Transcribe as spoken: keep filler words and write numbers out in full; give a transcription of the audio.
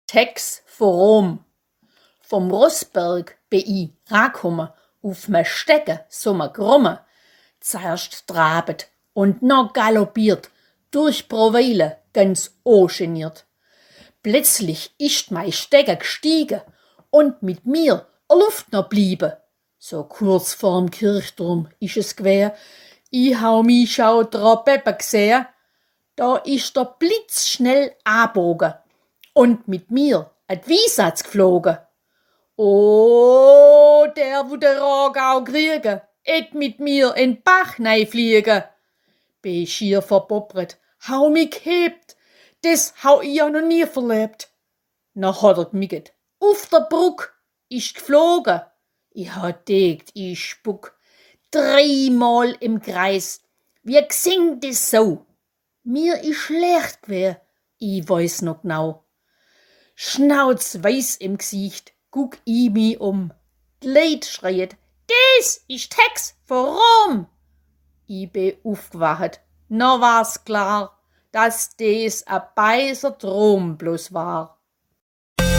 Tex vor Rom. Vom Rossberg bin i rakomme, auf me Stecke so me Grumme, zuerst trabet und noch galoppiert, durch Proweile ganz ungeniert. Plötzlich ist mei Stecke gestiegen und mit mir a Luft noch bliebe. So kurz vorm Kirchturm isch es gewär, i hau mi schau dra Peppe gseh, da ist der Blitz schnell abogen und mit mir et Wiesatz geflogen. Oh, der wo der Ragau kriege, et mit mir in Bach nei fliege. Bin schier verboppret, hau mi gehebt, des hau i ja noch nie verlebt. Na hat er gmiget, auf der Bruck, ist geflogen. I ha degt, i spuck, dreimal im Kreis, wie gsingt es so? Mir is schlecht gewär, i weiß noch genau. Schnauzweiß im Gesicht, guck i mi um. D'Leid schreit, des ist Tex vor Rom. I bin aufgewacht, na war's klar, dass des a beiser Traum bloß war.